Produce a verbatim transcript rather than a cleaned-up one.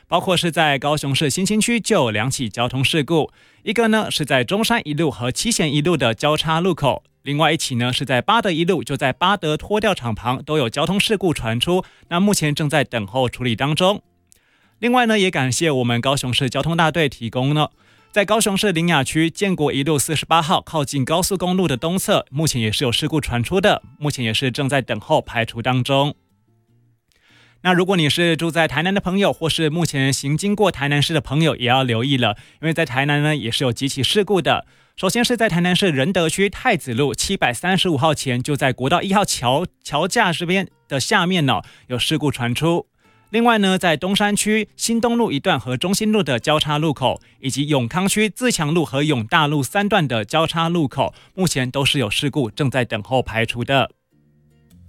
包括是在高雄市新兴区就有两起交通事故，一个呢是在中山一路和七贤一路的交叉路口，另外一起呢是在八德一路，就在八德拖吊场旁都有交通事故传出，那目前正在等候处理当中。另外呢，也感谢我们高雄市交通大队提供呢，在高雄市苓雅区建国一路四十八号靠近高速公路的东侧，目前也是有事故传出的，目前也是正在等候排除当中。那如果你是住在台南的朋友，或是目前行经过台南市的朋友，也要留意了，因为在台南呢也是有几起事故的。首先是在台南市仁德区太子路七百三十五号前，就在国道一号桥桥架这边的下面呢有事故传出。另外呢，在东山区新东路一段和中心路的交叉路口，以及永康区自强路和永大路三段的交叉路口，目前都是有事故，正在等候排除的。